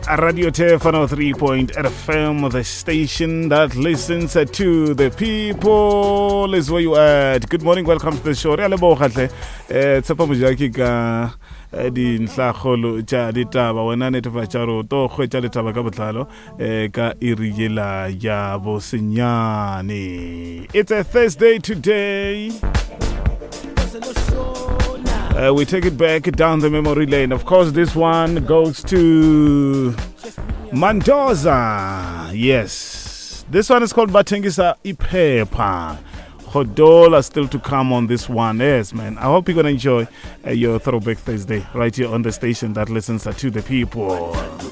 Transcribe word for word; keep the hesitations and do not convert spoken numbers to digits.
Radio Tefano three point F M, the station that listens to the people is where you at. Good morning, welcome to the show. Re a leboga tle eh tshepa mojaki ka di nhlagolo tja ditaba wena netefatša ro to hwetša ditaba ka botlalo eh ka irigela ya bosenyane. It's a Thursday today. Uh, we take it back down the memory lane. Of course, this one goes to Mendoza. Yes. This one is called Bathengisa Iphepha. Hodola still to come on this one. Yes, man. I hope you're going to enjoy uh, your Throwback Thursday right here on the station that listens to the people.